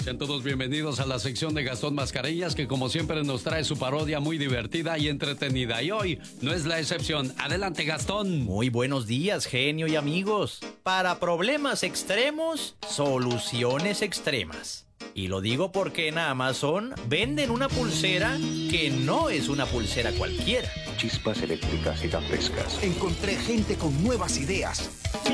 Sean todos bienvenidos a la sección de Gastón Mascareñas, que como siempre nos trae su parodia muy divertida y entretenida. Y hoy no es la excepción. Adelante, Gastón. Muy buenos días, genio y amigos. Para problemas extremos, soluciones extremas. Y lo digo porque en Amazon venden una pulsera que no es una pulsera cualquiera. Chispas eléctricas y tan frescas. Encontré gente con nuevas ideas.